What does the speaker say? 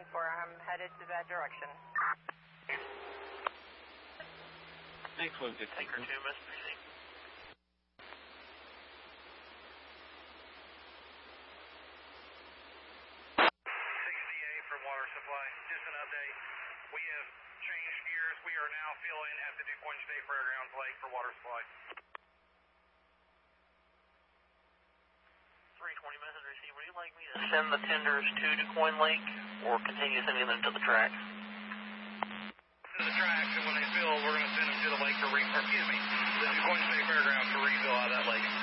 I'm headed to that direction. Thanks, 152. Tanker 2, must proceed. 68 from Water Supply. Just an update. We have changed gears. We are now filling at the DuQuoin State Fairgrounds Lake for Water Supply. 320 message received. Would you like me to send the tenders to DuQuoin Lake or continue sending them to the track? To the tracks, and when they fill, we're going to send them to the lake for the DuQuoin State Fairgrounds to refill out of that lake.